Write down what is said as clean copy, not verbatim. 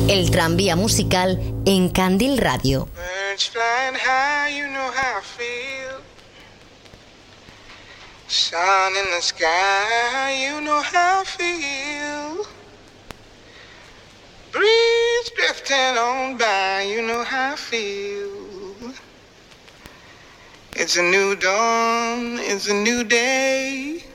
El tranvía musical en Candil Radio. Birds flying high, you know how I feel. Sun in the sky, you know how I feel. Breeze drifting on by, you know how I feel. It's a new dawn, it's a new day.